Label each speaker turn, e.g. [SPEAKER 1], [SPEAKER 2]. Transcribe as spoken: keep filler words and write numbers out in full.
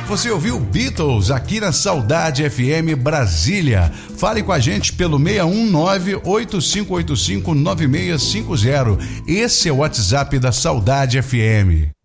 [SPEAKER 1] Você ouviu Beatles aqui na Saudade F M Brasília. Fale com a gente pelo seis um nove, oito cinco oito cinco, nove seis cinco zero. Esse é o WhatsApp da Saudade F M.